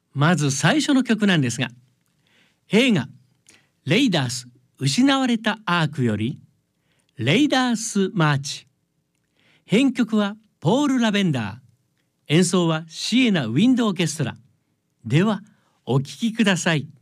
まず最初の曲なんですが、映画レイダース失われたアークよりレイダースマーチ。編曲はポール・ラベンダー、演奏はシエナ・ウィンド・オーケストラ。ではお聴きください。